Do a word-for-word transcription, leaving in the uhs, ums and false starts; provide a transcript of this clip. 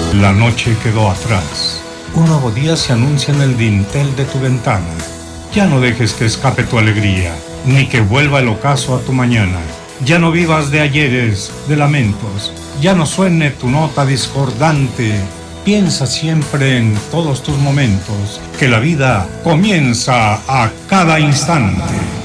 La noche quedó atrás. Un nuevo día se anuncia en el dintel de tu ventana. Ya no dejes que escape tu alegría, ni que vuelva el ocaso a tu mañana. Ya no vivas de ayeres, de lamentos. Ya no suene tu nota discordante. Piensa siempre en todos tus momentos, que la vida comienza a cada instante.